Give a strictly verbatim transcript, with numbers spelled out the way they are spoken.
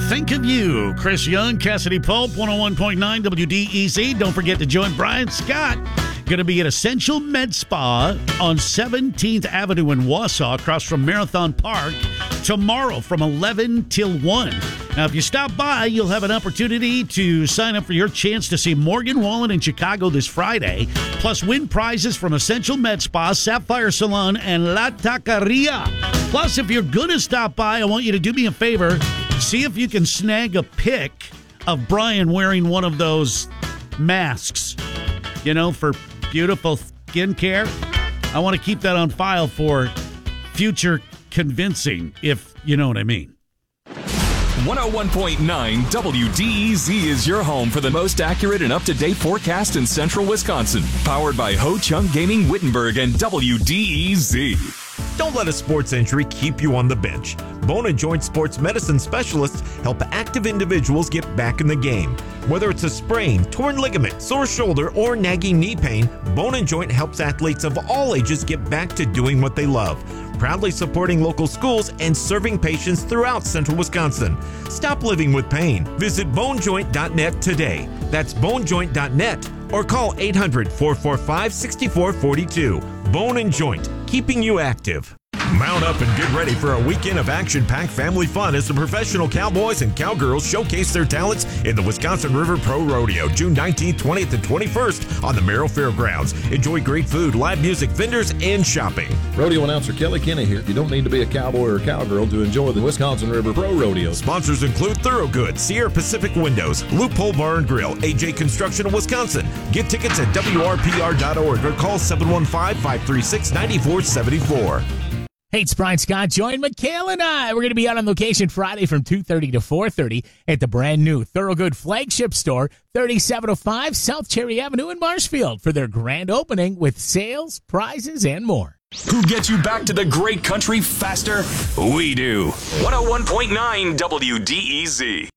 think of you. Chris Young, Cassidy Pope, one oh one point nine W D E Z. Don't forget to join Brian Scott. Going to be at Essential Med Spa on seventeenth Avenue in Wausau, across from Marathon Park, tomorrow from eleven till one. Now, if you stop by, you'll have an opportunity to sign up for your chance to see Morgan Wallen in Chicago this Friday, plus win prizes from Essential Med Spa, Sapphire Salon, and La Taqueria. Plus, if you're going to stop by, I want you to do me a favor. See if you can snag a pic of Brian wearing one of those masks, you know, for beautiful skincare. I want to keep that on file for future convincing, if you know what I mean. one oh one point nine W D E Z is your home for the most accurate and up-to-date forecast in central Wisconsin. Powered by Ho Chunk Gaming Wittenberg and W D E Z. Don't let a sports injury keep you on the bench. Bone and Joint Sports Medicine specialists help active individuals get back in the game. Whether it's a sprain, torn ligament, sore shoulder, or nagging knee pain, Bone and Joint helps athletes of all ages get back to doing what they love. Proudly supporting local schools and serving patients throughout central Wisconsin. Stop living with pain. Visit bone joint dot net today. That's bone joint dot net or call eight hundred, four four five, six four four two. Bone and Joint, keeping you active. Mount up and get ready for a weekend of action-packed family fun as the professional cowboys and cowgirls showcase their talents in the Wisconsin River Pro Rodeo, June nineteenth, twentieth, and twenty-first on the Merrill Fairgrounds. Enjoy great food, live music, vendors, and shopping. Rodeo announcer Kelly Kenny here. You don't need to be a cowboy or a cowgirl to enjoy the Wisconsin River Pro Rodeo. Sponsors include Thoroughgood, Sierra Pacific Windows, Loophole Bar and Grill, A J Construction of Wisconsin. Get tickets at W R P R dot org or call seven one five, five three six, nine four seven four. Hey, it's Brian Scott. Join Mikhail and I. We're going to be out on location Friday from two thirty to four thirty at the brand new Thoroughgood flagship store, thirty-seven oh five South Cherry Avenue in Marshfield, for their grand opening with sales, prizes, and more. Who gets you back to the great country faster? We do. one oh one point nine W D E Z.